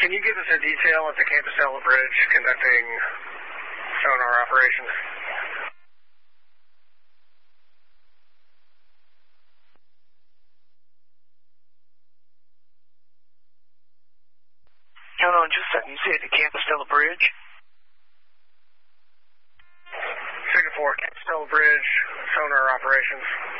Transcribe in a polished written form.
Can you give us a detail at the Campostella Bridge conducting sonar operations? Hold on just a second. You say at the Campostella Bridge? Figure 4, Campostella Bridge, sonar operations.